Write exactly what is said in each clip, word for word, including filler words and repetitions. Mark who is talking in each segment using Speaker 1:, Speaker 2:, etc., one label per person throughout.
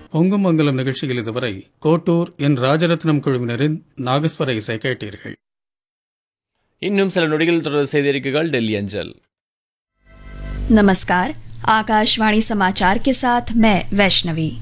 Speaker 1: பொங்குமங்கலம் நிகழ்ச்சியில் இதுவரை கோட்டூர் என் ராஜரத்னம் குழுவினரின் நாகஸ்வர இசை கேட்டீர்கள்.
Speaker 2: இன்னும் சில நொடிகள் தொடர் செய்திருக்குகள் டெல்லி அஞ்சல்.
Speaker 3: नमस्कार, आकाशवाणी समाचार के साथ मैं वैष्णवी।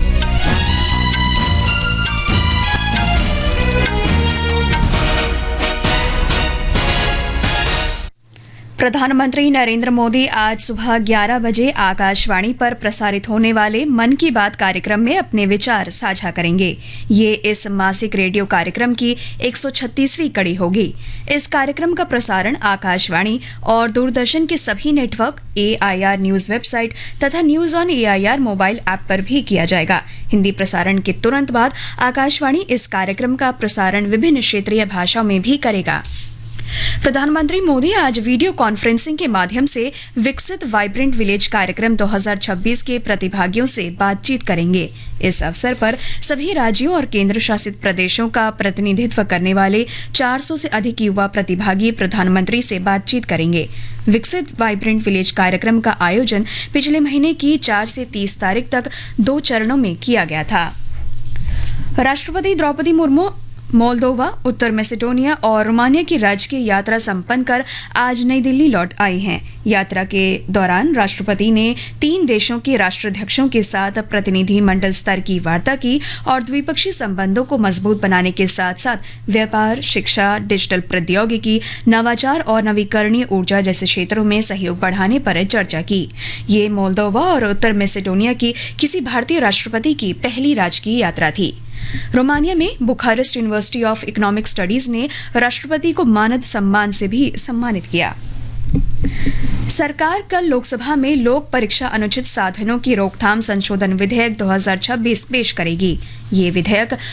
Speaker 3: प्रधानमंत्री नरेंद्र मोदी आज सुबह ग्यारह बजे आकाशवाणी पर प्रसारित होने वाले मन की बात कार्यक्रम में अपने विचार साझा करेंगे। ये इस मासिक रेडियो कार्यक्रम की एक सौ छत्तीसवीं कड़ी होगी। इस कार्यक्रम का प्रसारण आकाशवाणी और दूरदर्शन के सभी network, A I R news website तथा news on A I R mobile app पर भी किया जाएगा। हिंदी प्रसारण के तुरंत बाद आकाशवाणी इस कार्यक्रम का प्रसारण विभिन्न क्षेत्रीय भाषाओं में भी करेगा। प्रधानमंत्री मोदी आज वीडियो कॉन्फ्रेंसिंग के माध्यम से विकसित वाइब्रेंट विलेज कार्यक्रम दो हज़ार छब्बीस के प्रतिभागियों से बातचीत करेंगे। इस अवसर पर सभी राज्यों और केंद्र शासित प्रदेशों का प्रतिनिधित्व करने वाले चार सौ से अधिक युवा प्रतिभागी प्रधानमंत्री से बातचीत करेंगे। विकसित वाइब्रेंट विलेज कार्यक्रम का आयोजन पिछले महीने की चार से तीस तारीख तक दो चरणों में किया गया था। राष्ट्रपति द्रौपदी मुर्मू मोल्दोवा, उत्तर मैसेडोनिया और रोमानिया की राजकीय यात्रा संपन्न कर आज नई दिल्ली लौट आई हैं। यात्रा के दौरान राष्ट्रपति ने तीन देशों के राष्ट्राध्यक्षों के साथ प्रतिनिधि मंडल स्तर की वार्ता की और द्विपक्षीय संबंधों को मजबूत बनाने के साथ साथ व्यापार, शिक्षा, डिजिटल प्रौद्योगिकी, नवाचार और नवीकरणीय ऊर्जा जैसे क्षेत्रों में सहयोग बढ़ाने पर चर्चा की। ये मोल्दोवा और उत्तर मैसेडोनिया की किसी भारतीय राष्ट्रपति की पहली राजकीय यात्रा थी। रोमानिया में Bucharest university of economic studies ने राष्ट्रपति को मानद सम्मान से भी सम्मानित किया। सरकार कल लोकसभा में लोक परीक्षा अनुचित साधनों की रोकथाम संशोधन विधेयक दो हज़ार छब्बीस पेश करेगी। ये विधेयक